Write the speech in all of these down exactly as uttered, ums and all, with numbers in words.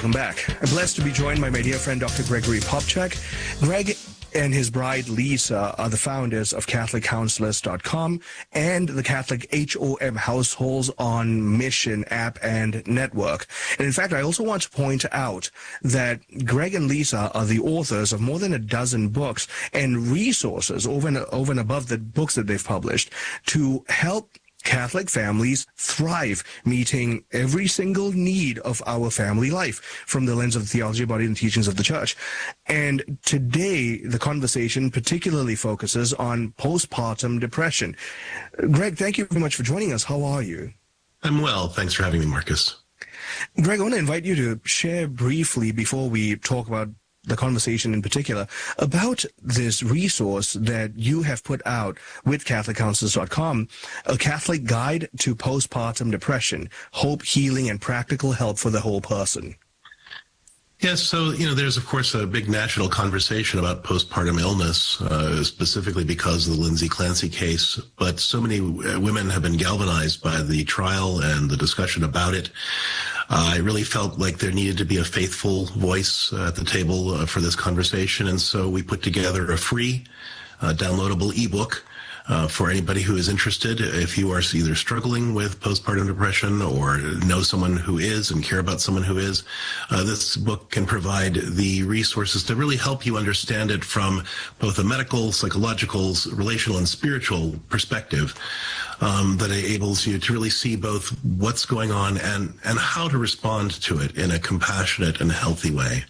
Welcome back. I'm blessed to be joined by my dear friend, Doctor Gregory Popcak. Greg and his bride, Lisa, are the founders of Catholic Counselors dot com and the Catholic H O M Households on Mission app and network. And in fact, I also want to point out that Greg and Lisa are the authors of more than a dozen books and resources over and, over and above the books that they've published to help Catholic families thrive, meeting every single need of our family life from the lens of the theology, body, and teachings of the church. And today, the conversation particularly focuses on postpartum depression. Greg, thank you very much for joining us. How are you? I'm well. Thanks for having me, Marcus. Greg, I want to invite you to share briefly, before we talk about the conversation in particular, about this resource that you have put out with Catholic Counselors dot com, a Catholic guide to postpartum depression, hope, healing, and practical help for the whole person. Yes, so, you know, there's, of course, a big national conversation about postpartum illness, uh, specifically because of the Lindsay Clancy case. But so many women have been galvanized by the trial and the discussion about it. Uh, I really felt like there needed to be a faithful voice uh, at the table uh, for this conversation. And so we put together a free uh, downloadable ebook Uh, for anybody who is interested. If you are either struggling with postpartum depression or know someone who is and care about someone who is, uh, this book can provide the resources to really help you understand it from both a medical, psychological, relational, and spiritual perspective, um, that enables you to really see both what's going on and, and how to respond to it in a compassionate and healthy way.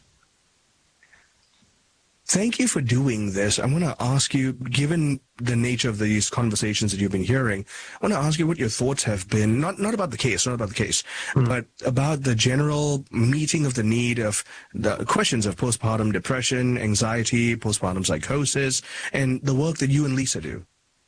Thank you for doing this. I want to ask you, given the nature of these conversations that you've been hearing, I want to ask you what your thoughts have been, not not about the case, not about the case, mm. but about the general meeting of the need of the questions of postpartum depression, anxiety, postpartum psychosis, and the work that you and Lisa do.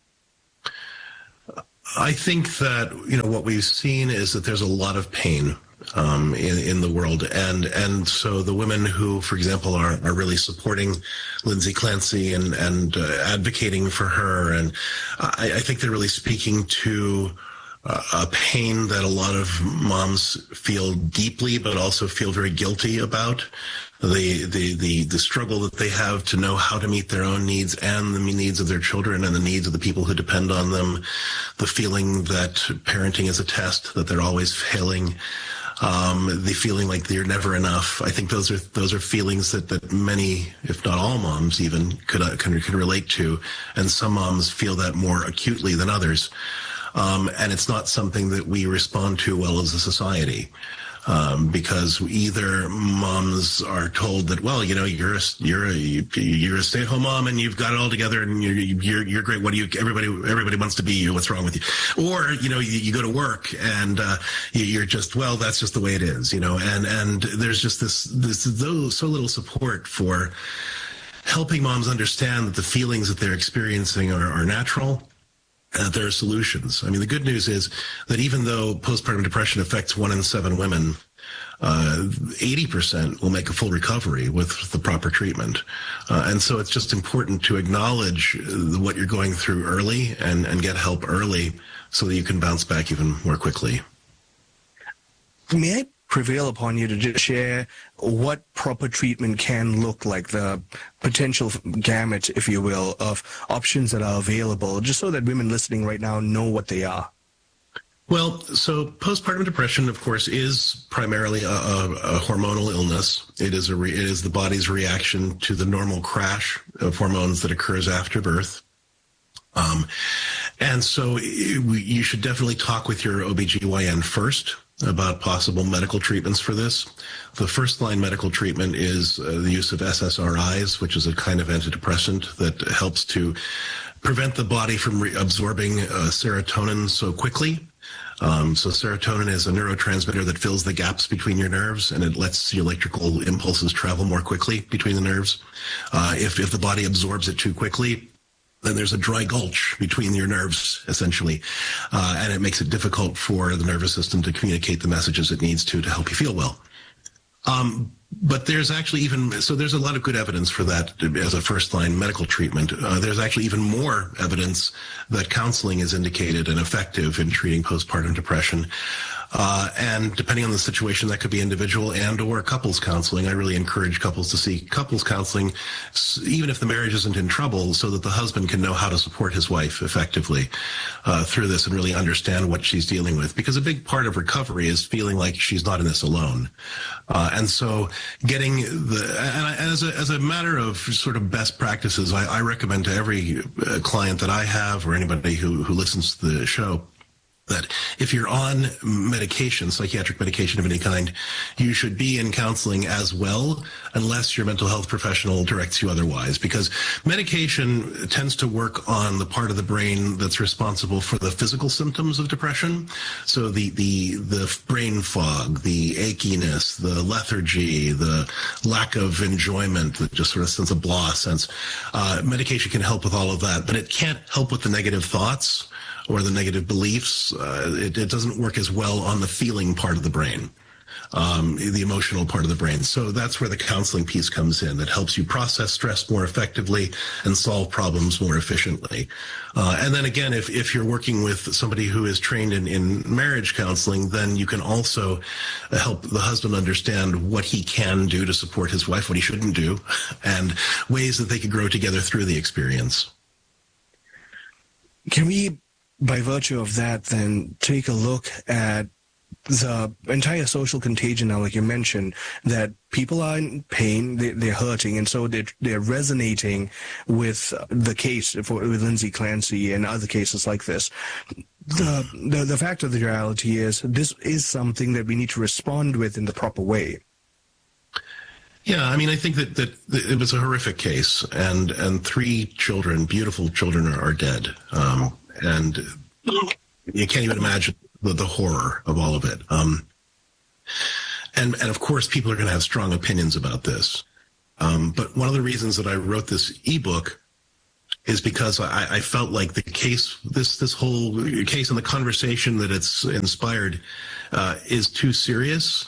I think that, you know, what we've seen is that there's a lot of pain um, in, in the world. And, and so the women who, for example, are, are really supporting Lindsay Clancy and, and uh, advocating for her. And I, I think they're really speaking to uh, a pain that a lot of moms feel deeply, but also feel very guilty about. The, the, the, the struggle that they have to know how to meet their own needs and the needs of their children and the needs of the people who depend on them. The feeling that parenting is a test, that they're always failing. Um, the feeling like they're never enough. I think those are those are feelings that, that many, if not all moms even, could, uh, can, can relate to. And some moms feel that more acutely than others. Um, and it's not something that we respond to well as a society. Um, because either moms are told that, well, you know, you're a, you're a, you're a stay-at-home mom and you've got it all together and you're, you're, you're great. What do you, everybody, everybody wants to be you. What's wrong with you? Or, you know, you, you go to work and, uh, you're just, well, that's just the way it is, you know, and, and there's just this, this, so little support for helping moms understand that the feelings that they're experiencing are, are natural. Uh, there are solutions. I mean, the good news is that even though postpartum depression affects one in seven women, uh, eighty percent will make a full recovery with the proper treatment. Uh, and so it's just important to acknowledge what you're going through early and, and get help early so that you can bounce back even more quickly. May I prevail upon you to just share what proper treatment can look like, the potential gamut, if you will, of options that are available, just so that women listening right now know what they are? Well, so postpartum depression, of course, is primarily a, a, a hormonal illness. It is a re, it is the body's reaction to the normal crash of hormones that occurs after birth. Um, and so it, we, you should definitely talk with your O B G Y N first about possible medical treatments for this. The first line medical treatment is uh, the use of S S R Is, which is a kind of antidepressant that helps to prevent the body from re- absorbing uh, serotonin so quickly. Um, so serotonin is a neurotransmitter that fills the gaps between your nerves, and it lets the electrical impulses travel more quickly between the nerves. Uh, if, if the body absorbs it too quickly, then there's a dry gulch between your nerves, essentially, uh, and it makes it difficult for the nervous system to communicate the messages it needs to to help you feel well. Um, but there's actually even, so there's a lot of good evidence for that as a first-line medical treatment. Uh, there's actually even more evidence that counseling is indicated and effective in treating postpartum depression. Uh, and depending on the situation, that could be individual and or couples counseling. I really encourage couples to seek couples counseling, even if the marriage isn't in trouble, so that the husband can know how to support his wife effectively uh, through this and really understand what she's dealing with. Because a big part of recovery is feeling like she's not in this alone. Uh, and so getting the, and I, as, a, as a matter of sort of best practices, I, I recommend to every uh, client that I have or anybody who, who listens to the show, that if you're on medication, psychiatric medication of any kind, you should be in counseling as well, unless your mental health professional directs you otherwise, because medication tends to work on the part of the brain that's responsible for the physical symptoms of depression. So the, the, the brain fog, the achiness, the lethargy, the lack of enjoyment, the just sort of sense of blah sense. Uh, medication can help with all of that, but it can't help with the negative thoughts or the negative beliefs. Uh, it, it doesn't work as well on the feeling part of the brain, um, the emotional part of the brain. So that's where the counseling piece comes in, that helps you process stress more effectively and solve problems more efficiently. Uh, and then again, if, if you're working with somebody who is trained in, in marriage counseling, then you can also help the husband understand what he can do to support his wife, what he shouldn't do, and ways that they could grow together through the experience. Can we, by virtue of that, then take a look at the entire social contagion now, like you mentioned, that people are in pain, they, they're hurting, and so they're, they're resonating with the case for with Lindsay Clancy and other cases like this. The, the, the fact of the reality is this is something that we need to respond with in the proper way. Yeah, I mean, I think that, that, that it was a horrific case, and, and three children, beautiful children, are, are dead. Um, And you can't even imagine the, the horror of all of it. Um, and, and of course, people are going to have strong opinions about this. Um, but one of the reasons that I wrote this ebook is because I, I felt like the case, this, this whole case and the conversation that it's inspired uh, is too serious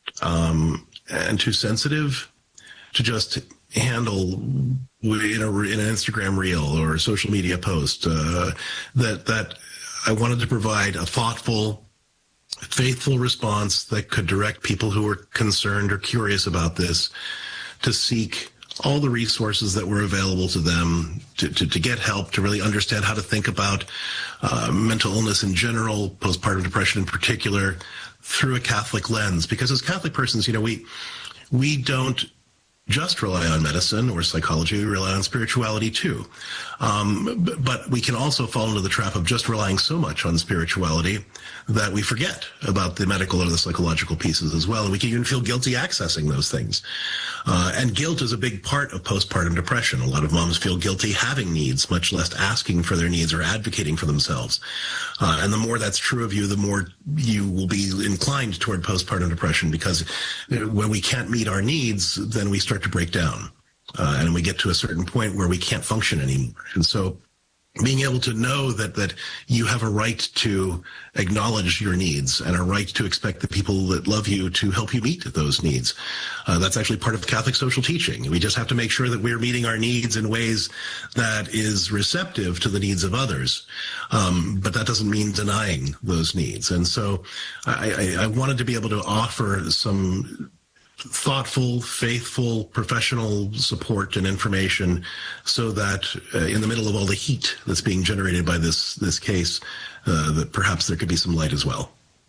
um, and too sensitive to just handle in, a, in an Instagram reel or a social media post. Uh, that that I wanted to provide a thoughtful, faithful response that could direct people who were concerned or curious about this to seek all the resources that were available to them to, to, to get help, to really understand how to think about uh, mental illness in general, postpartum depression in particular, through a Catholic lens. Because as Catholic persons, you know, we we don't just rely on medicine or psychology, we rely on spirituality too. Um, but we can also fall into the trap of just relying so much on spirituality that we forget about the medical or the psychological pieces as well. And we can even feel guilty accessing those things. Uh, and guilt is a big part of postpartum depression. A lot of moms feel guilty having needs, much less asking for their needs or advocating for themselves. Uh, and the more that's true of you, the more you will be inclined toward postpartum depression, because when we can't meet our needs, then we start to break down. Uh, and we get to a certain point where we can't function anymore. And so being able to know that that you have a right to acknowledge your needs and a right to expect the people that love you to help you meet those needs. Uh, that's actually part of Catholic social teaching. We just have to make sure that we're meeting our needs in ways that is receptive to the needs of others. Um, but that doesn't mean denying those needs. And so I, I, I wanted to be able to offer some thoughtful, faithful, professional support and information so that uh, in the middle of all the heat that's being generated by this this case, uh, that perhaps there could be some light as well.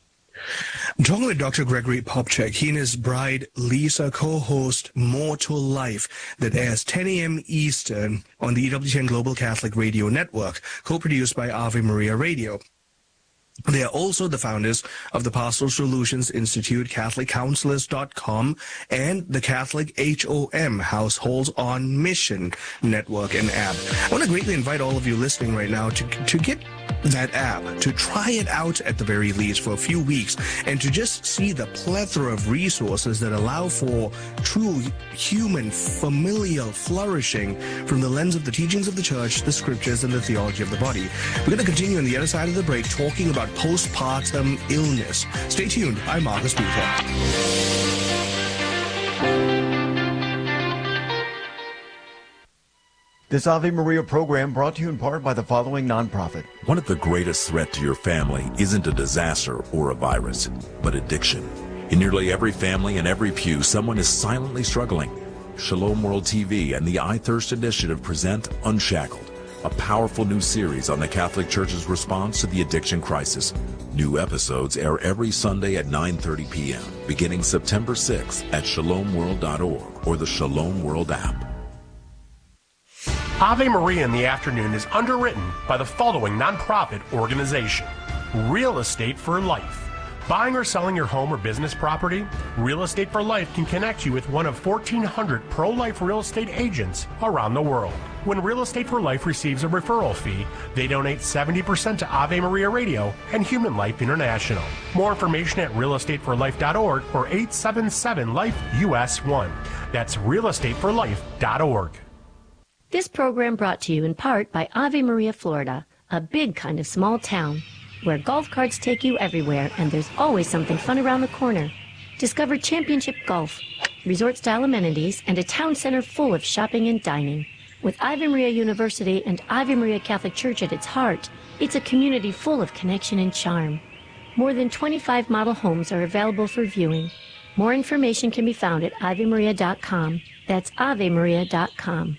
I'm talking with Doctor Gregory Popcak. He and his bride, Lisa, co-host More to Life, that airs ten a.m. Eastern on the E W ten Global Catholic Radio Network, co-produced by Ave Maria Radio. They are also the founders of the Pastoral Solutions Institute, Catholic Counselors dot com, and the Catholic H O M, Households on Mission network and app. I want to greatly invite all of you listening right now to, to get that app, to try it out at the very least for a few weeks, and to just see the plethora of resources that allow for true human, familial flourishing from the lens of the teachings of the Church, the Scriptures, and the theology of the body. We're going to continue on the other side of the break talking about postpartum illness. Stay tuned. I'm Marcus Buther. This Ave Maria program brought to you in part by the following nonprofit. One of the greatest threats to your family isn't a disaster or a virus, but addiction. In nearly every family and every pew, someone is silently struggling. Shalom World T V and the I Thirst Initiative present Unshackled, a powerful new series on the Catholic Church's response to the addiction crisis. New episodes air every Sunday at nine thirty p.m., beginning September sixth at shalom world dot org or the Shalom World app. Ave Maria in the Afternoon is underwritten by the following nonprofit organization: Real Estate for Life. Buying or selling your home or business property? Real Estate for Life can connect you with one of fourteen hundred pro-life real estate agents around the world. When Real Estate for Life receives a referral fee, they donate seventy percent to Ave Maria Radio and Human Life International. More information at real estate for life dot org or eight seven seven life U S one. That's real estate for life dot org. This program brought to you in part by Ave Maria, Florida, a big kind of small town where golf carts take you everywhere and there's always something fun around the corner. Discover championship golf, resort-style amenities, and a town center full of shopping and dining. With Ave Maria University and Ave Maria Catholic Church at its heart, it's a community full of connection and charm. More than twenty-five model homes are available for viewing. More information can be found at ave maria dot com. That's ave maria dot com.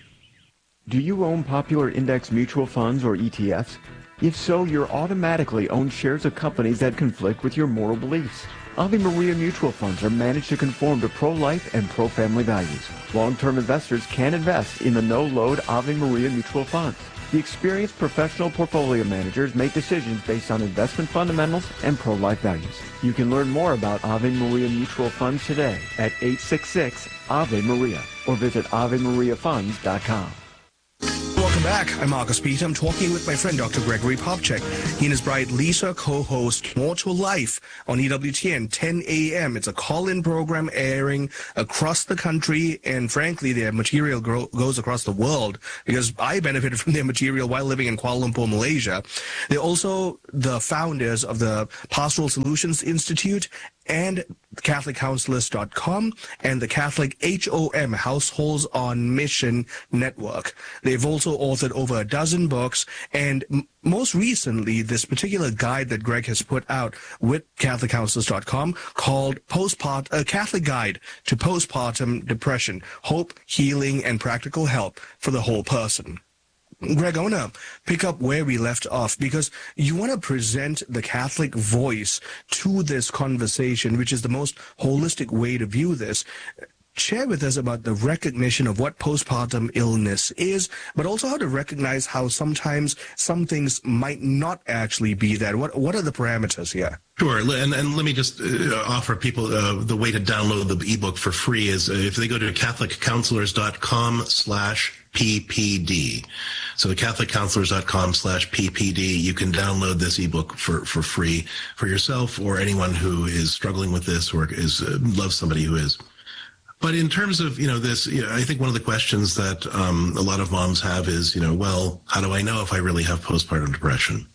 Do you own popular index mutual funds or E T Fs? If so, you're automatically own shares of companies that conflict with your moral beliefs. Ave Maria mutual funds are managed to conform to pro-life and pro-family values. Long-term investors can invest in the no-load Ave Maria mutual funds. The experienced professional portfolio managers make decisions based on investment fundamentals and pro-life values. You can learn more about Ave Maria mutual funds today at eight six six Ave Maria or visit ave maria funds dot com. Welcome back. I'm Marcus Peter. I'm talking with my friend Doctor Gregory Popcak. He and his bride Lisa co-host More to Life on E W T N, ten a.m. It's a call-in program airing across the country, and frankly, their material grow, goes across the world because I benefited from their material while living in Kuala Lumpur, Malaysia. They're also the founders of the Pastoral Solutions Institute and Catholic Counselors dot com and the Catholic H O M Households on Mission Network. They've also authored over a dozen books, and m- most recently, this particular guide that Greg has put out with Catholic Counselors dot com called Postpart, a Catholic Guide to Postpartum Depression, Hope, Healing, and Practical Help for the Whole Person. Greg, I want to pick up where we left off because you want to present the Catholic voice to this conversation, which is the most holistic way to view this. Share with us about the recognition of what postpartum illness is, but also how to recognize how sometimes some things might not actually be that. What what are the parameters here? Sure, and, and let me just uh, offer people uh, the way to download the ebook for free is uh, if they go to Catholic Counselors dot com slash P P D. So the Catholic Counselors dot com slash P P D, you can download this ebook for, for free for yourself or anyone who is struggling with this or is uh, loves somebody who is. But in terms of, you know, this, you know, I think one of the questions that um, a lot of moms have is, you know, well, how do I know if I really have postpartum depression?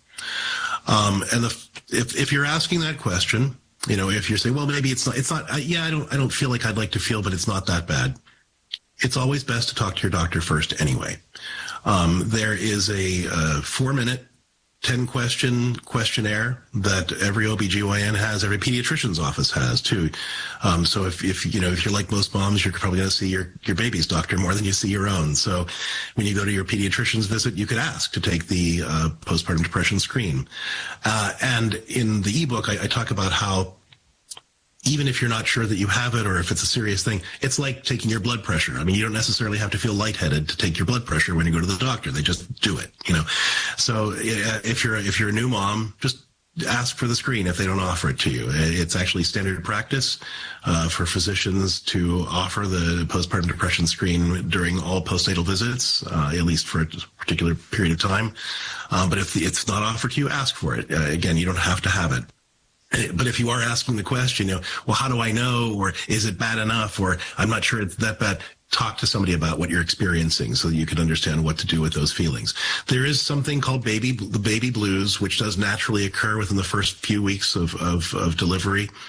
Um, and the, if if you're asking that question, you know, if you're saying, well, maybe it's not, it's not, I, yeah, I don't, I don't feel like I'd like to feel, but it's not that bad. It's always best to talk to your doctor first anyway. Um, there is a uh, four-minute, ten-question questionnaire that every O B G Y N has, every pediatrician's office has too. Um, so if, if, you know, if you're like most moms, you're probably going to see your, your baby's doctor more than you see your own. So when you go to your pediatrician's visit, you could ask to take the uh, postpartum depression screen. Uh, and in the ebook, I, I talk about how even if you're not sure that you have it or if it's a serious thing, it's like taking your blood pressure. I mean, you don't necessarily have to feel lightheaded to take your blood pressure when you go to the doctor. They just do it, you know. So if you're if you're a new mom, just ask for the screen if they don't offer it to you. It's actually standard practice uh, for physicians to offer the postpartum depression screen during all postnatal visits, uh, at least for a particular period of time. Um, but if it's not offered to you, ask for it. Uh, again, you don't have to have it. But if you are asking the question, you know, well, how do I know? Or is it bad enough? Or I'm not sure it's that bad. Talk to somebody about what you're experiencing so that you can understand what to do with those feelings. There is something called baby, the baby blues, which does naturally occur within the first few weeks of, of, of delivery.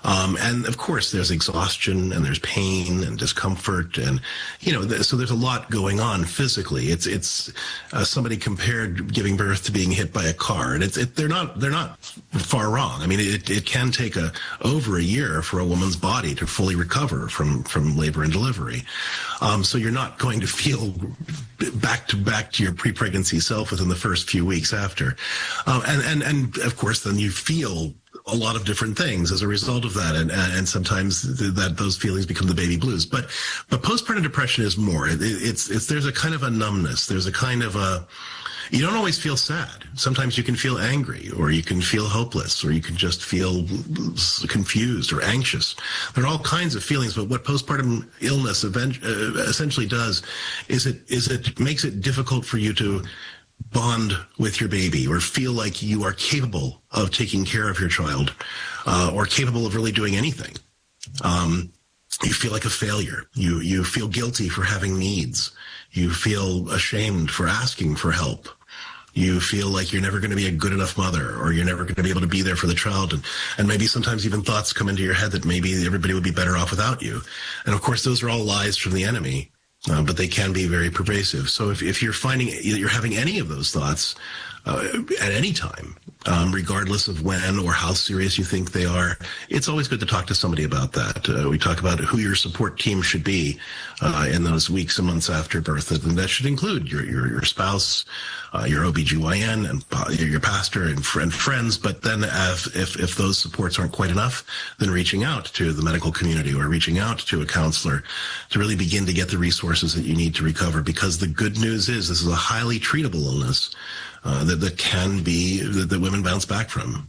Um, and of course, there's exhaustion and there's pain and discomfort, and you know, th- so there's a lot going on physically. It's it's uh, somebody compared giving birth to being hit by a car, and it's it, they're not they're not far wrong. I mean, it it can take a over a year for a woman's body to fully recover from from labor and delivery. Um, so you're not going to feel back to back to your pre-pregnancy self within the first few weeks after, um, and and and of course, then you feel a lot of different things as a result of that, and and sometimes th- that those feelings become the baby blues. But but postpartum depression is more. It, it's it's there's a kind of a numbness. There's a kind of a you don't always feel sad. Sometimes you can feel angry, or you can feel hopeless, or you can just feel confused or anxious. There are all kinds of feelings, but what postpartum illness event, uh, essentially does is it is it makes it difficult for you to bond with your baby or feel like you are capable of taking care of your child, uh, or capable of really doing anything. Um, you feel like a failure. You you feel guilty for having needs. You feel ashamed for asking for help. You feel like you're never going to be a good enough mother, or you're never going to be able to be there for the child. And, and maybe sometimes even thoughts come into your head that maybe everybody would be better off without you. And of course, those are all lies from the enemy, uh, but they can be very pervasive. So if, if you're finding you're having any of those thoughts uh, at any time, um, regardless of when or how serious you think they are, it's always good to talk to somebody about that. Uh, we talk about who your support team should be uh, in those weeks and months after birth, and that should include your your, your spouse, uh, your O B G Y N, and your pastor and, and friends. But then if, if if those supports aren't quite enough, then reaching out to the medical community or reaching out to a counselor to really begin to get the resources that you need to recover. Because the good news is this is a highly treatable illness uh, that, that can be, that, that women bounce back from.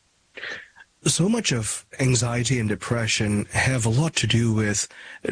So much of anxiety and depression have a lot to do with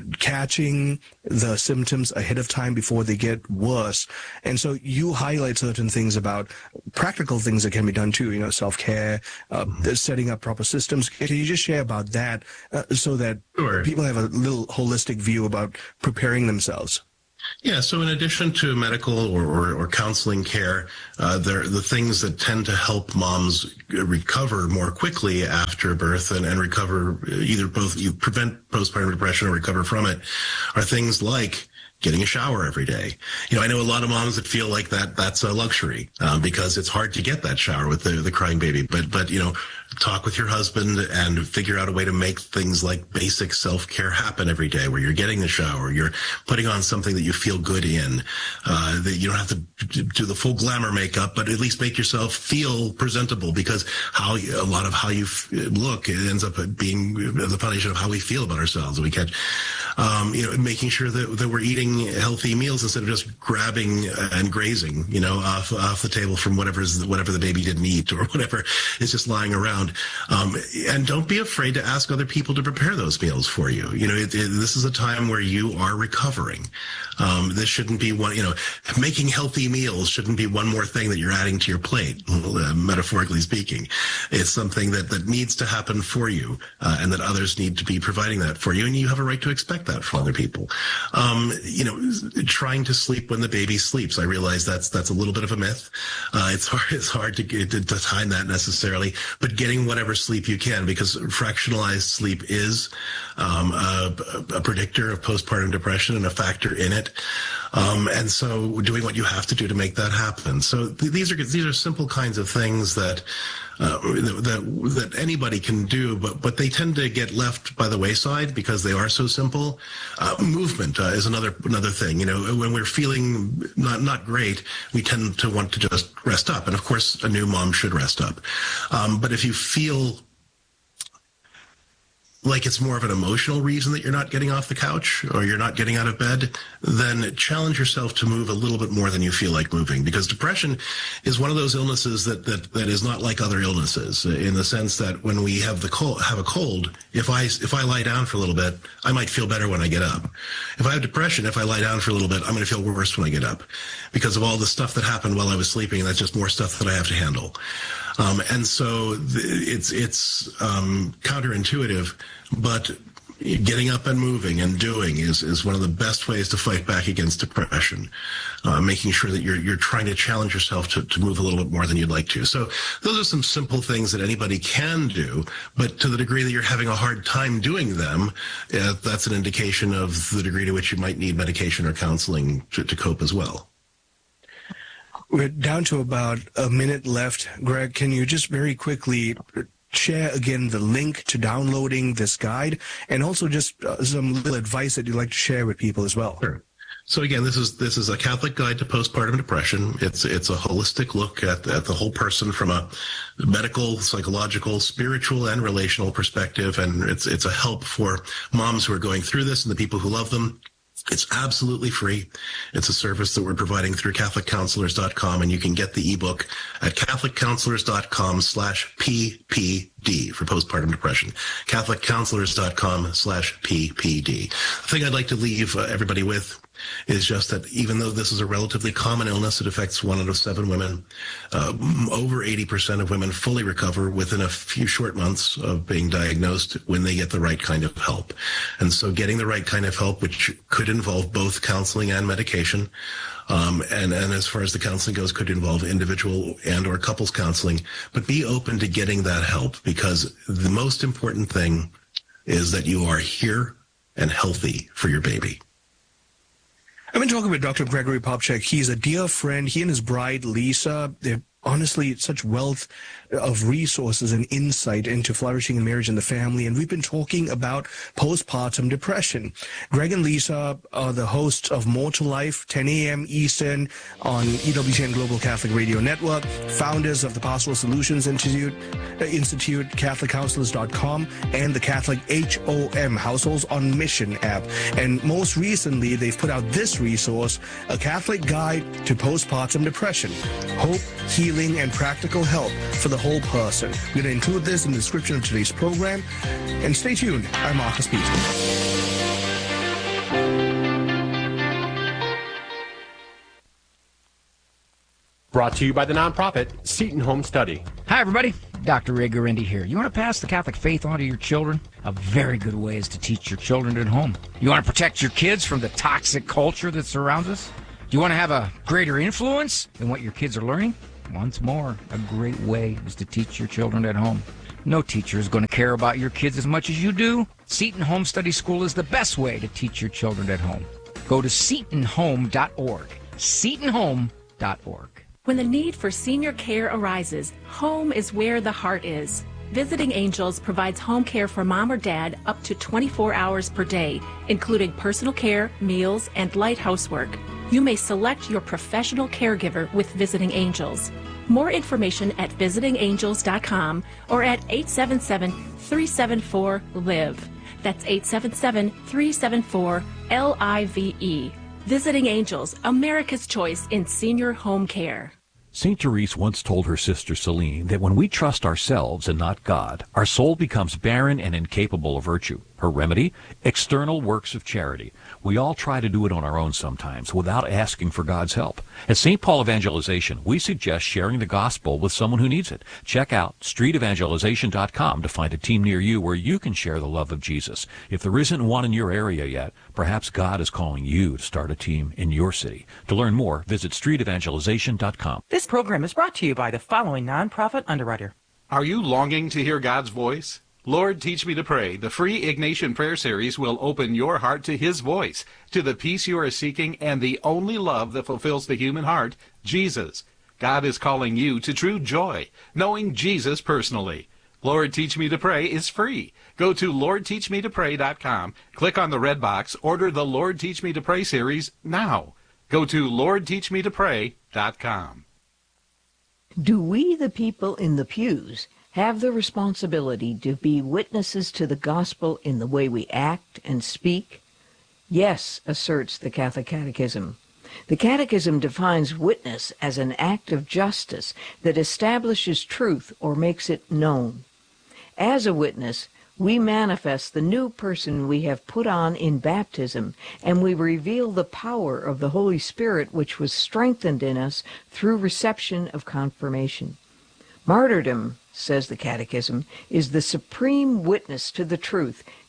catching the symptoms ahead of time before they get worse. And so you highlight certain things about practical things that can be done too, you know, self-care, uh, mm-hmm. setting up proper systems. Can you just share about that uh, so that Sure. people have a little holistic view about preparing themselves? Yeah, so in addition to medical or, or, or counseling care, uh, there the things that tend to help moms recover more quickly after birth and, and recover either both you prevent postpartum depression or recover from it are things like getting a shower every day. You know, I know a lot of moms that feel like that that's a luxury um, because it's hard to get that shower with the, the crying baby. But, but, you know, talk with your husband and figure out a way to make things like basic self-care happen every day, where you're getting the shower, you're putting on something that you feel good in, uh, that you don't have to do the full glamour makeup, but at least make yourself feel presentable, because how a lot of how you look, it ends up being the foundation of how we feel about ourselves. We catch, um, you know, making sure that, that we're eating healthy meals instead of just grabbing and grazing, you know, off off the table from whatever's whatever the baby didn't eat or whatever is just lying around. Um, and don't be afraid to ask other people to prepare those meals for you. You know, it, it, this is a time where you are recovering. Um, this shouldn't be one, you know, making healthy meals shouldn't be one more thing that you're adding to your plate, uh, metaphorically speaking. It's something that, that needs to happen for you, uh, and that others need to be providing that for you. And you have a right to expect that from other people. Um, you know, trying to sleep when the baby sleeps. I realize that's, that's a little bit of a myth. Uh, it's hard, it's hard to, to, to time that necessarily, but getting whatever sleep you can, because fractionalized sleep is, um, a, a predictor of postpartum depression and a factor in it. Um, and so doing what you have to do to make that happen. So th- these are, these are simple kinds of things that, uh, that, that anybody can do, but, but they tend to get left by the wayside because they are so simple. Uh, movement, uh, is another, another thing. You know, when we're feeling not, not great, we tend to want to just rest up. And of course, a new mom should rest up. Um, but if you feel like it's more of an emotional reason that you're not getting off the couch or you're not getting out of bed, then challenge yourself to move a little bit more than you feel like moving, because depression is one of those illnesses that that, that is not like other illnesses, in the sense that when we have the cold, have a cold, if I if I lie down for a little bit, I might feel better when I get up. If I have depression, if I lie down for a little bit, I'm going to feel worse when I get up because of all the stuff that happened while I was sleeping, and that's just more stuff that I have to handle. Um, and so th- it's it's um, counterintuitive, but getting up and moving and doing is, is one of the best ways to fight back against depression. Uh, making sure that you're you're trying to challenge yourself to, to move a little bit more than you'd like to. So those are some simple things that anybody can do, but to the degree that you're having a hard time doing them, uh, that's an indication of the degree to which you might need medication or counseling to, to cope as well. We're down to about a minute left. Greg, can you just very quickly share again the link to downloading this guide, and also just uh, some little advice that you'd like to share with people as well? Sure. So again, this is this is a Catholic Guide to Postpartum Depression. It's it's a holistic look at, at the whole person from a medical, psychological, spiritual, and relational perspective, and it's it's a help for moms who are going through this and the people who love them. It's absolutely free. It's a service that we're providing through Catholic Counselors dot com, and you can get the ebook at Catholic Counselors dot com slash P P D for postpartum depression. Catholic Counselors dot com slash P P D. The thing I'd like to leave uh, everybody with is just that even though this is a relatively common illness, it affects one out of seven women. Uh, over eighty percent of women fully recover within a few short months of being diagnosed when they get the right kind of help. And so getting the right kind of help, which could involve both counseling and medication, um, and, and as far as the counseling goes, could involve individual and or couples counseling, but be open to getting that help, because the most important thing is that you are here and healthy for your baby. I've been talking with Doctor Gregory Popcak. He's a dear friend. He and his bride, Lisa, they're honestly such wealth of resources and insight into flourishing in marriage and the family. And we've been talking about postpartum depression. Greg and Lisa are the hosts of More to Life, ten a.m. Eastern on E W T N Global Catholic Radio Network, founders of the Pastoral Solutions Institute, uh, Institute, Catholic Counselors dot com, and the Catholic H O M Households on Mission app. And most recently, they've put out this resource, A Catholic Guide to Postpartum Depression, Hope, Healing, and Practical Help for the Whole Person. We're going to include this in the description of today's program. And stay tuned. I'm Marcus Peter. Brought to you by the nonprofit Seton Home Study. Hi, everybody. Doctor Ray Guarendi here. You want to pass the Catholic faith on to your children? A very good way is to teach your children at home. You want to protect your kids from the toxic culture that surrounds us? Do you want to have a greater influence in what your kids are learning? Once more, a great way is to teach your children at home. No teacher is going to care about your kids as much as you do. Seton Home Study School is the best way to teach your children at home. Go to seton home dot org. seton home dot org. When the need for senior care arises, home is where the heart is. Visiting Angels provides home care for mom or dad up to twenty-four hours per day, including personal care, meals, and light housework. You may select your professional caregiver with Visiting Angels. More information at visiting angels dot com or at eight seven seven, three seven four, L I V E. That's eight seven seven, three seven four, L I V E. Visiting Angels, America's choice in senior home care. Saint Therese once told her sister Celine that when we trust ourselves and not God, our soul becomes barren and incapable of virtue. Her remedy? External works of charity. We all try to do it on our own sometimes without asking for God's help. At Saint Paul Evangelization, we suggest sharing the gospel with someone who needs it. Check out street evangelization dot com to find a team near you where you can share the love of Jesus. If there isn't one in your area yet, perhaps God is calling you to start a team in your city. To learn more, visit street evangelization dot com. This program is brought to you by the following nonprofit underwriter. Are you longing to hear God's voice? Lord, Teach Me to Pray, the free Ignatian Prayer Series will open your heart to His voice, to the peace you are seeking, and the only love that fulfills the human heart, Jesus. God is calling you to true joy, knowing Jesus personally. Lord, Teach Me to Pray is free. Go to lord teach me to pray dot com, click on the red box, order the Lord, Teach Me to Pray series now. Go to lord teach me to pray dot com. Do we, the people in the pews, have the responsibility to be witnesses to the gospel in the way we act and speak? Yes, asserts the Catholic Catechism. The Catechism defines witness as an act of justice that establishes truth or makes it known. As a witness, we manifest the new person we have put on in baptism, and we reveal the power of the Holy Spirit which was strengthened in us through reception of confirmation. Martyrdom, says the Catechism, is the supreme witness to the truth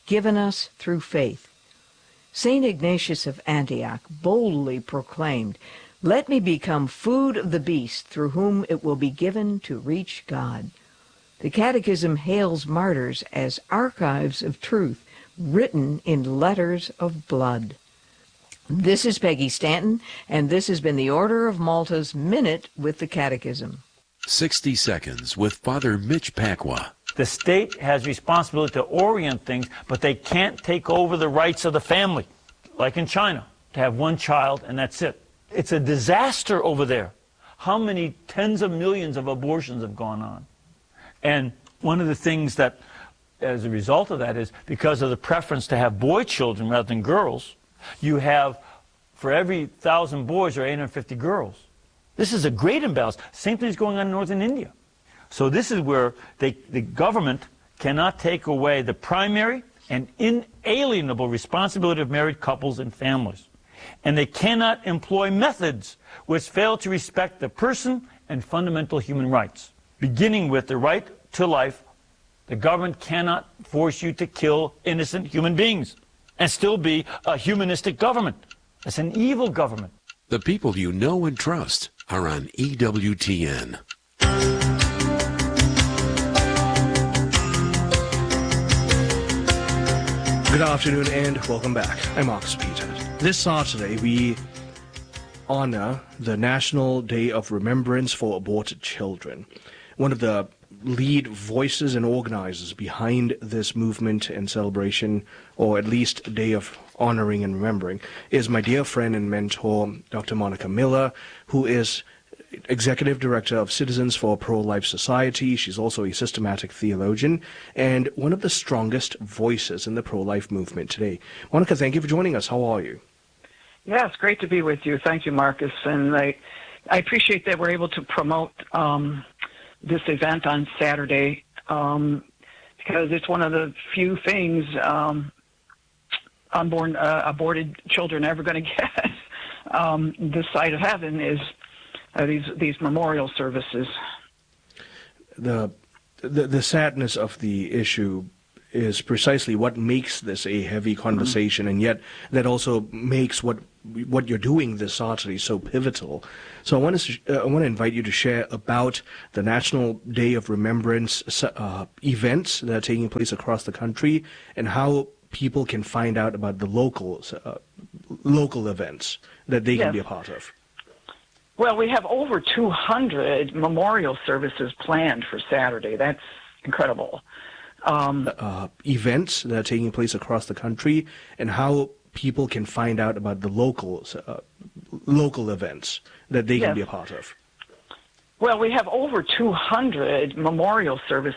given us through faith. Saint Ignatius of Antioch boldly proclaimed, "Let me become food of the beast through whom it will be given to reach God." The Catechism hails martyrs as archives of truth written in letters of blood. This is Peggy Stanton, and this has been the Order of Malta's Minute with the Catechism. sixty seconds with Father Mitch Pacwa. The state has responsibility to orient things, but they can't take over the rights of the family, like in China, to have one child and that's it. It's a disaster over there. How many tens of millions of abortions have gone on? And one of the things that, as a result of that, is because of the preference to have boy children rather than girls, you have, for every thousand boys, there are eight hundred fifty girls. This is a great imbalance. Same thing is going on in northern India. So this is where they, the government cannot take away the primary and inalienable responsibility of married couples and families. And they cannot employ methods which fail to respect the person and fundamental human rights. Beginning with the right to life, the government cannot force you to kill innocent human beings and still be a humanistic government. It's an evil government. The people you know and trust are on E W T N. Good afternoon and welcome back. I'm Marcus Peters. This Saturday, we honor the National Day of Remembrance for Aborted Children. One of the lead voices and organizers behind this movement and celebration, or at least a day of honoring and remembering, is my dear friend and mentor, Doctor Monica Miller, who is Executive Director of Citizens for a Pro-Life Society. She's also a systematic theologian and one of the strongest voices in the pro-life movement today. Monica, thank you for joining us. How are you? Yeah, it's great to be with you. Thank you, Marcus. And I, I appreciate that we're able to promote um, this event on Saturday um, because it's one of the few things um, unborn, uh, aborted children are ever going to get. um, this side of heaven is Uh, these these memorial services. The, the the sadness of the issue is precisely what makes this a heavy conversation, mm-hmm. and yet that also makes what what you're doing this Saturday so pivotal. So I want to uh, I want to invite you to share about the National Day of Remembrance uh, events that are taking place across the country and how people can find out about the local uh, local events that they can yes. be a part of. Well, we have over two hundred memorial services planned for Saturday. That's incredible. Um, uh, events that are taking place across the country and how people can find out about the local, uh, local events that they yes. can be a part of. Well, we have over two hundred memorial services